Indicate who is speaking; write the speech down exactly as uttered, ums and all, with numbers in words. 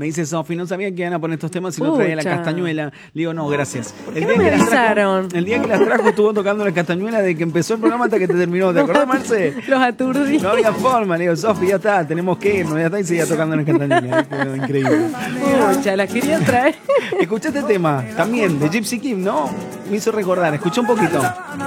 Speaker 1: Me dice Sofi, no sabía que iban a poner estos temas y no traía la
Speaker 2: Pucha.
Speaker 1: castañuela. Le digo, no, gracias.
Speaker 2: ¿Por qué no me
Speaker 1: que las trajo-
Speaker 2: avisaron?
Speaker 1: el día que las trajo estuvo tocando la castañuela de que empezó el programa hasta que te terminó. ¿Te acordás, Marce?
Speaker 2: Los aturdí.
Speaker 1: No había forma. Le digo, Sofi, ya está, tenemos que irnos. Ya está, y seguía tocando la castañuela. Fue increíble.
Speaker 2: Pucha, la quería traer.
Speaker 1: Escuché este tema también de Gypsy King, ¿no? Me hizo recordar. Escuché un poquito.